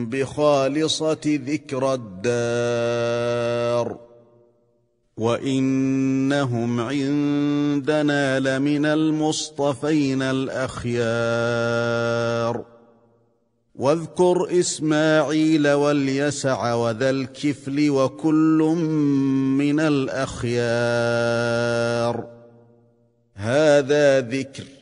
بخالصة ذكرى الدار وإنهم عندنا لمن المصطفين الأخيار واذكر إسماعيل واليسع وذا الكفل وكل من الأخيار هذا ذكر